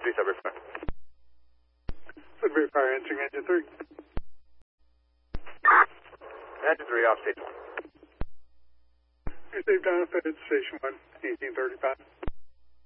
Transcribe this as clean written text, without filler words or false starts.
Sudbury Fire. Sudbury Fire, answering engine 3. Engine 3, off station 1. Received on at station 1, 1835.